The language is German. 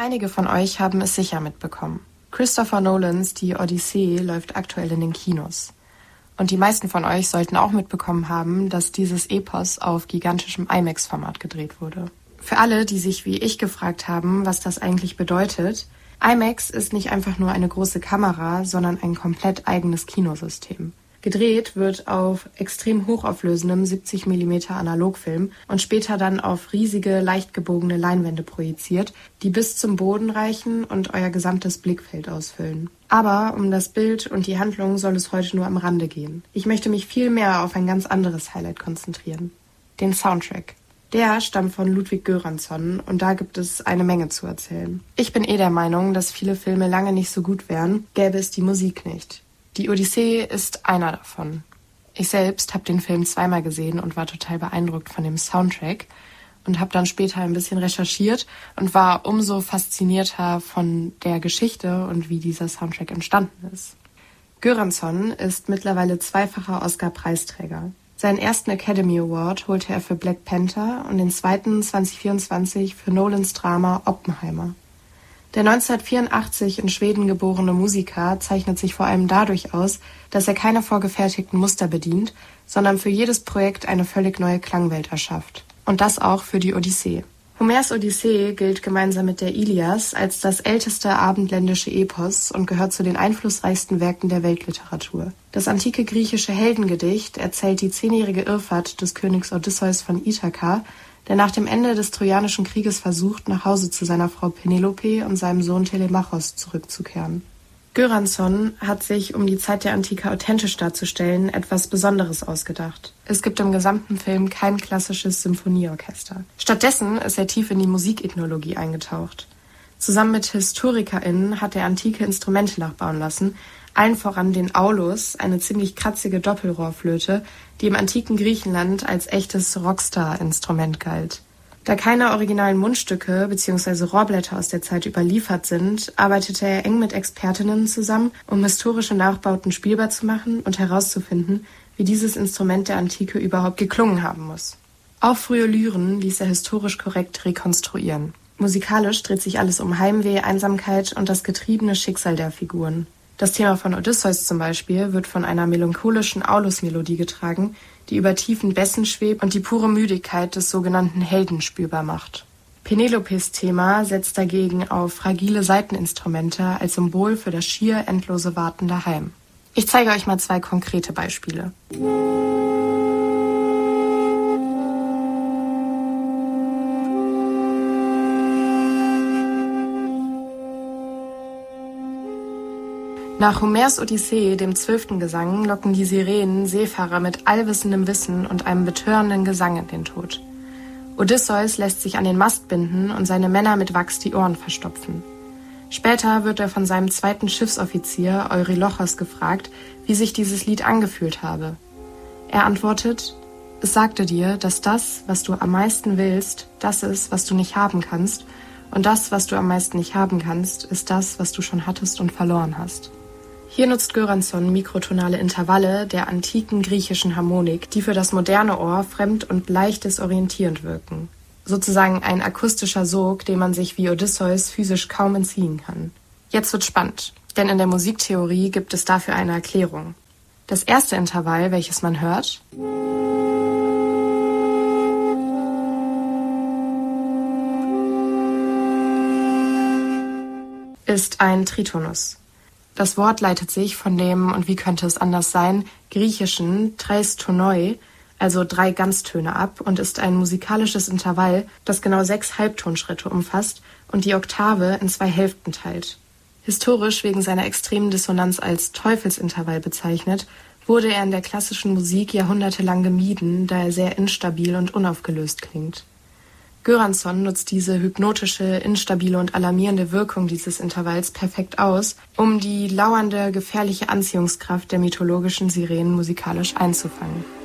Einige von euch haben es sicher mitbekommen. Christopher Nolans Die Odyssee läuft aktuell in den Kinos. Und die meisten von euch sollten auch mitbekommen haben, dass dieses Epos auf gigantischem IMAX-Format gedreht wurde. Für alle, die sich wie ich gefragt haben, was das eigentlich bedeutet, IMAX ist nicht einfach nur eine große Kamera, sondern ein komplett eigenes Kinosystem. Gedreht wird auf extrem hochauflösendem 70 mm Analogfilm und später dann auf riesige, leicht gebogene Leinwände projiziert, die bis zum Boden reichen und euer gesamtes Blickfeld ausfüllen. Aber um das Bild und die Handlung soll es heute nur am Rande gehen. Ich möchte mich viel mehr auf ein ganz anderes Highlight konzentrieren: den Soundtrack. Der stammt von Ludwig Göransson und da gibt es eine Menge zu erzählen. Ich bin der Meinung, dass viele Filme lange nicht so gut wären, gäbe es die Musik nicht. Die Odyssee ist einer davon. Ich selbst habe den Film zweimal gesehen und war total beeindruckt von dem Soundtrack und habe dann später ein bisschen recherchiert und war umso faszinierter von der Geschichte und wie dieser Soundtrack entstanden ist. Göransson ist mittlerweile zweifacher Oscar-Preisträger. Seinen ersten Academy Award holte er für Black Panther und den zweiten 2024 für Nolans Drama Oppenheimer. Der 1984 in Schweden geborene Musiker zeichnet sich vor allem dadurch aus, dass er keine vorgefertigten Muster bedient, sondern für jedes Projekt eine völlig neue Klangwelt erschafft. Und das auch für die Odyssee. Homers Odyssee gilt gemeinsam mit der Ilias als das älteste abendländische Epos und gehört zu den einflussreichsten Werken der Weltliteratur. Das antike griechische Heldengedicht erzählt die 10-jährige Irrfahrt des Königs Odysseus von Ithaka, der nach dem Ende des Trojanischen Krieges versucht, nach Hause zu seiner Frau Penelope und seinem Sohn Telemachos zurückzukehren. Göransson hat sich, um die Zeit der Antike authentisch darzustellen, etwas Besonderes ausgedacht. Es gibt im gesamten Film kein klassisches Symphonieorchester. Stattdessen ist er tief in die Musikethnologie eingetaucht. Zusammen mit HistorikerInnen hat er antike Instrumente nachbauen lassen, allen voran den Aulus, eine ziemlich kratzige Doppelrohrflöte, die im antiken Griechenland als echtes Rockstar-Instrument galt. Da keine originalen Mundstücke bzw. Rohrblätter aus der Zeit überliefert sind, arbeitete er eng mit Expertinnen zusammen, um historische Nachbauten spielbar zu machen und herauszufinden, wie dieses Instrument der Antike überhaupt geklungen haben muss. Auch frühe Lyren ließ er historisch korrekt rekonstruieren. Musikalisch dreht sich alles um Heimweh, Einsamkeit und das getriebene Schicksal der Figuren. Das Thema von Odysseus zum Beispiel wird von einer melancholischen Aulus-Melodie getragen, die über tiefen Bässen schwebt und die pure Müdigkeit des sogenannten Helden spürbar macht. Penelopes Thema setzt dagegen auf fragile Saiteninstrumente als Symbol für das schier endlose Warten daheim. Ich zeige euch mal 2 konkrete Beispiele. Nach Homers Odyssee, dem 12. Gesang, locken die Sirenen Seefahrer mit allwissendem Wissen und einem betörenden Gesang in den Tod. Odysseus lässt sich an den Mast binden und seine Männer mit Wachs die Ohren verstopfen. Später wird er von seinem zweiten Schiffsoffizier Eurylochos gefragt, wie sich dieses Lied angefühlt habe. Er antwortet: Es sagte dir, dass das, was du am meisten willst, das ist, was du nicht haben kannst, und das, was du am meisten nicht haben kannst, ist das, was du schon hattest und verloren hast. Hier nutzt Göransson mikrotonale Intervalle der antiken griechischen Harmonik, die für das moderne Ohr fremd und leicht desorientierend wirken. Sozusagen ein akustischer Sog, dem man sich wie Odysseus physisch kaum entziehen kann. Jetzt wird spannend, denn in der Musiktheorie gibt es dafür eine Erklärung. Das erste Intervall, welches man hört, ist ein Tritonus. Das Wort leitet sich von dem, und wie könnte es anders sein, griechischen Tres Tonoi, also 3 Ganztöne ab, und ist ein musikalisches Intervall, das genau 6 Halbtonschritte umfasst und die Oktave in 2 Hälften teilt. Historisch wegen seiner extremen Dissonanz als Teufelsintervall bezeichnet, wurde er in der klassischen Musik jahrhundertelang gemieden, da er sehr instabil und unaufgelöst klingt. Göransson nutzt diese hypnotische, instabile und alarmierende Wirkung dieses Intervalls perfekt aus, um die lauernde, gefährliche Anziehungskraft der mythologischen Sirenen musikalisch einzufangen.